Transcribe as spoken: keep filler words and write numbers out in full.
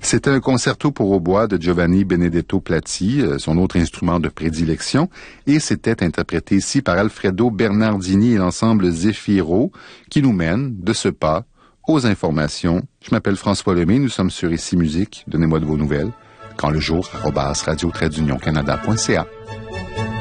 C'était un concerto pour hautbois de Giovanni Benedetto Platti, son autre instrument de prédilection, et c'était interprété ici par Alfredo Bernardini et l'ensemble Zefiro, qui nous mène de ce pas aux informations. Je m'appelle François Lemay, nous sommes sur Ici Musique. Donnez-moi de vos nouvelles. Quand le jour, arobase radio trait d'union canada point c a.